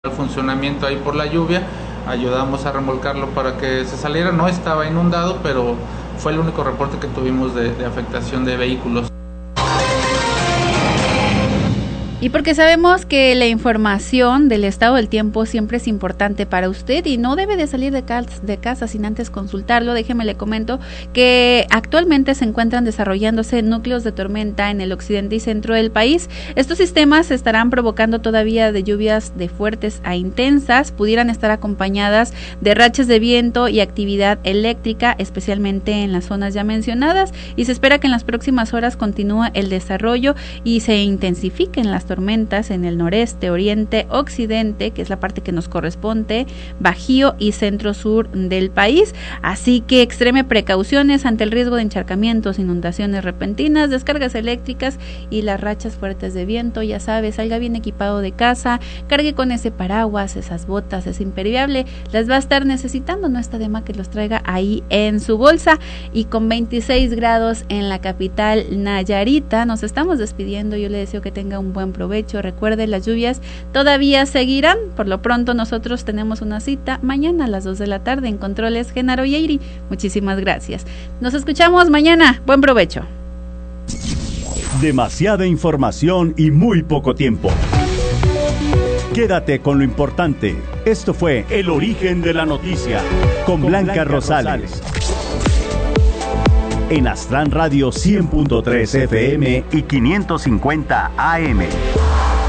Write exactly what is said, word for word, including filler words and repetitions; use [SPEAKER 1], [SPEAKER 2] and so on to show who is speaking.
[SPEAKER 1] el funcionamiento ahí por la lluvia, ayudamos a remolcarlo para que se saliera. No estaba inundado, pero fue el único reporte que tuvimos de, de afectación de vehículos.
[SPEAKER 2] Y porque sabemos que la información del estado del tiempo siempre es importante para usted y no debe de salir de casa, de casa sin antes consultarlo, déjeme le comento que actualmente se encuentran desarrollándose núcleos de tormenta en el occidente y centro del país. Estos sistemas estarán provocando todavía de lluvias de fuertes a intensas, pudieran estar acompañadas de rachas de viento y actividad eléctrica, especialmente en las zonas ya mencionadas, y se espera que en las próximas horas continúe el desarrollo y se intensifiquen las tormentas en el noreste, oriente, occidente, que es la parte que nos corresponde, bajío y centro sur del país. Así que extreme precauciones ante el riesgo de encharcamientos, inundaciones repentinas, descargas eléctricas y las rachas fuertes de viento. Ya sabe, salga bien equipado de casa, cargue con ese paraguas, esas botas, es impermeable, las va a estar necesitando, no está de más que los traiga ahí en su bolsa. Y con veintiséis grados en la capital Nayarita, nos estamos despidiendo. Yo le deseo que tenga un buen provecho. Recuerde, las lluvias todavía seguirán. Por lo pronto nosotros tenemos una cita mañana a las dos de la tarde en Controles Genaro Yeiri. Muchísimas gracias. Nos escuchamos mañana. Buen provecho.
[SPEAKER 3] Demasiada información y muy poco tiempo. Quédate con lo importante. Esto fue El Origen de la Noticia con, con Blanca, Blanca Rosales. Rosales. En Astran Radio cien punto tres F M y quinientos cincuenta A M.